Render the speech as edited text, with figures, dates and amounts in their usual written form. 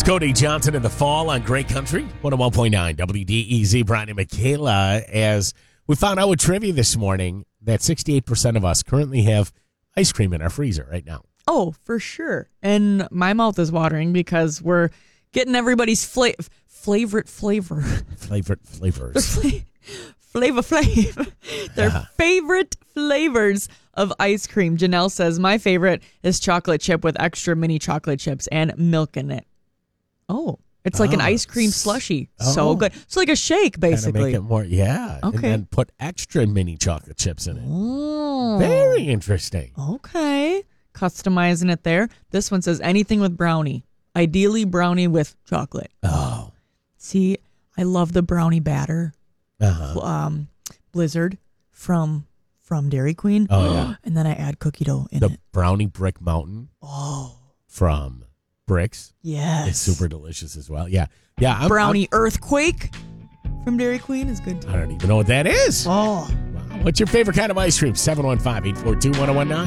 It's Cody Johnson in the fall on Great Country, 101.9 WDEZ. Brian and Michaela, as we found out with trivia this morning that 68% of us currently have ice cream in our freezer right now. Oh, for sure. And my mouth is watering because we're getting everybody's favorite flavors. Their favorite flavors of ice cream. Janelle says, my favorite is chocolate chip with extra mini chocolate chips and milk in it. Oh, it's like an ice cream slushie. So good. It's like a shake, basically. Make it more, yeah. Okay. And then put extra mini chocolate chips in it. Oh. Very interesting. Okay. Customizing it there. This one says anything with brownie. Ideally brownie with chocolate. Oh. See, I love the brownie batter. Blizzard from Dairy Queen. Oh, yeah. And then I add cookie dough in The it. brownie brick mountain. Oh. From Bricks. Yes. It's super delicious as well. Yeah. Yeah. Brownie earthquake from Dairy Queen is good too. I don't even know what that is. Oh. Wow. What's your favorite kind of ice cream? 715-842-1019.